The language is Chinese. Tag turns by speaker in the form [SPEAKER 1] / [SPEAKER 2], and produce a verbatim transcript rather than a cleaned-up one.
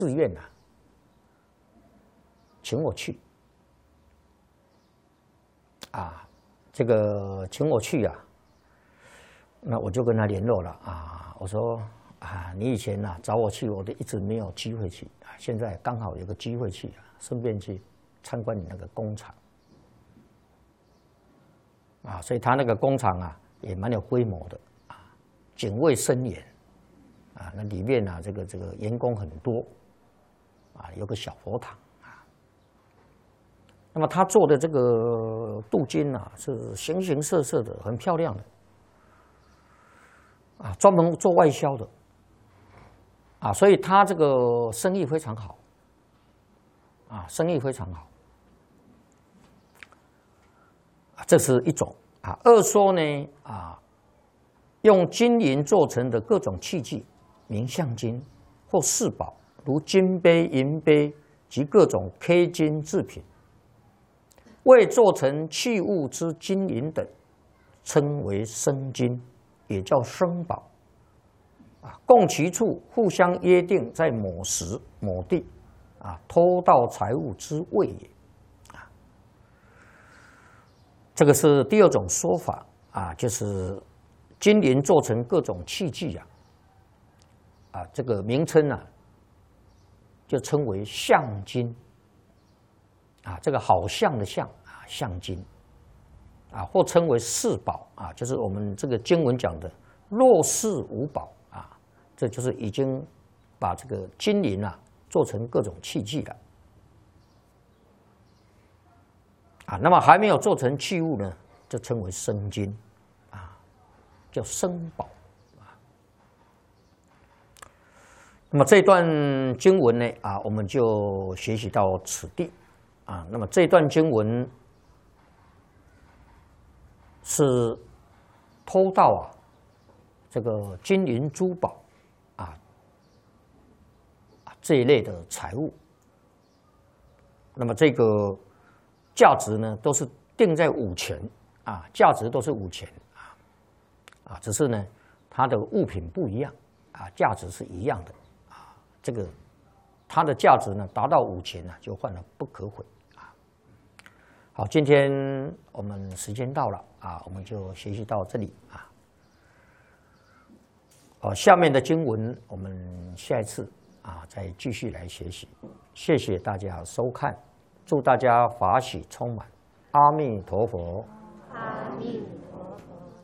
[SPEAKER 1] 寺院啊，请我去啊，这个请我去啊，那我就跟他联络了啊，我说啊，你以前呐、啊、找我去，我都一直没有机会去啊，现在刚好有个机会去啊，顺便去参观你那个工厂啊，所以他那个工厂啊也蛮有规模的啊，警卫森严啊，那里面啊这个这个员工很多。啊，有个小佛堂啊。那么他做的这个镀金啊，是形形色色的，很漂亮的。啊，专门做外销的。啊，所以他这个生意非常好。啊，生意非常好。啊，这是一种啊。二说呢，啊，用金银做成的各种器具，名相金或饰宝。如金杯、银杯及各种 K 金制品，未做成器物之金银等，称为生金，也叫生宝。啊，共其处，互相约定在某时某地，啊，偷盗财物之谓也。啊，这个是第二种说法啊，就是金银做成各种器具啊，啊，这个名称啊。就称为相金，啊，这个好像的像啊，相金，啊，或称为饰宝啊，就是我们这个经文讲的若饰无宝啊，这就是已经把这个金银啊做成各种器具了，啊，那么还没有做成器物呢，就称为生金，啊，叫生宝。那么这段经文呢，啊，我们就学习到此地，啊，那么这段经文是偷盗啊，这个金银珠宝啊，这一类的财物。那么这个价值呢，都是定在五钱啊，价值都是五钱啊，啊，只是呢，它的物品不一样啊，价值是一样的。这个它的价值呢达到五钱呢，就换了不可毁啊。好，今天我们时间到了啊，我们就学习到这里啊。哦，下面的经文我们下一次啊再继续来学习。谢谢大家收看，祝大家法喜充满，阿弥陀佛。
[SPEAKER 2] 阿弥。